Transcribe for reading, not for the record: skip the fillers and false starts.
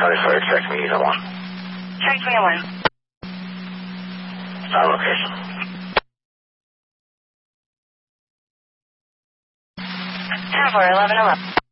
Sorry, check me, either one. Check me one. Our location. Tower 1111.